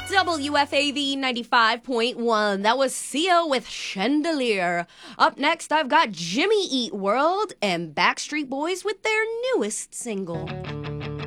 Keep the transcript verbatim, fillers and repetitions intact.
W F A V ninety-five point one. That was Sia with Chandelier. Up next, I've got Jimmy Eat World and Backstreet Boys with their newest single.